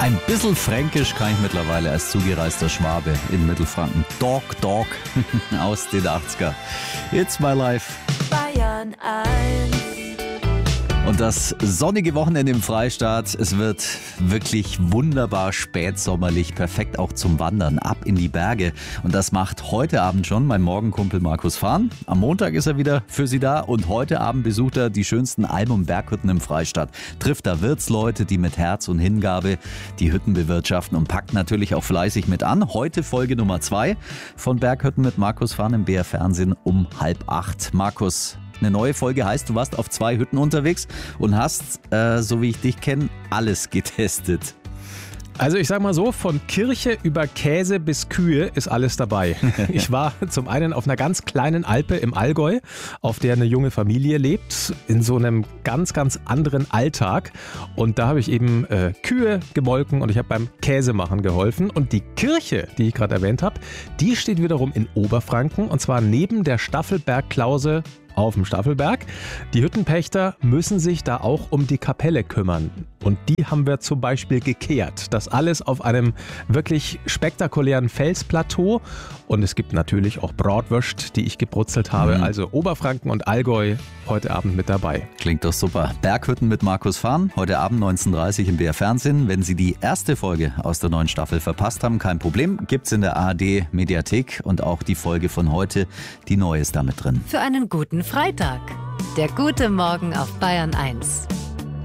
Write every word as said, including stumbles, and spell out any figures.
Ein bisschen fränkisch kann ich mittlerweile als zugereister Schwabe in Mittelfranken. Dog, Dog aus den achtziger. It's my life. Bayern eins. Und das sonnige Wochenende im Freistaat, es wird wirklich wunderbar spätsommerlich, perfekt auch zum Wandern, ab in die Berge. Und das macht heute Abend schon mein Morgenkumpel Markus Fahn. Am Montag ist er wieder für Sie da und heute Abend besucht er die schönsten Alm- und Berghütten im Freistaat. Trifft da Wirtsleute, die mit Herz und Hingabe die Hütten bewirtschaften und packt natürlich auch fleißig mit an. Heute Folge Nummer zwei von Berghütten mit Markus Fahn im B R Fernsehen um halb acht. Markus, eine neue Folge heißt, du warst auf zwei Hütten unterwegs und hast, äh, so wie ich dich kenne, alles getestet. Also ich sag mal so, von Kirche über Käse bis Kühe ist alles dabei. Ich war zum einen auf einer ganz kleinen Alpe im Allgäu, auf der eine junge Familie lebt, in so einem ganz, ganz anderen Alltag. Und da habe ich eben äh, Kühe gemolken und ich habe beim Käsemachen geholfen. Und die Kirche, die ich gerade erwähnt habe, die steht wiederum in Oberfranken und zwar neben der Staffelberg-Klause auf dem Staffelberg. Die Hüttenpächter müssen sich da auch um die Kapelle kümmern. Und die haben wir zum Beispiel gekehrt. Das alles auf einem wirklich spektakulären Felsplateau. Und es gibt natürlich auch Bratwürst, die ich gebrutzelt habe. Mhm. Also Oberfranken und Allgäu heute Abend mit dabei. Klingt doch super. Berghütten mit Markus Fahn, heute Abend neunzehn Uhr dreißig im B R Fernsehen. Wenn Sie die erste Folge aus der neuen Staffel verpasst haben, kein Problem. Gibt's in der A R D Mediathek und auch die Folge von heute, die neue ist damit drin. Für einen guten Freitag. Der gute Morgen auf Bayern eins.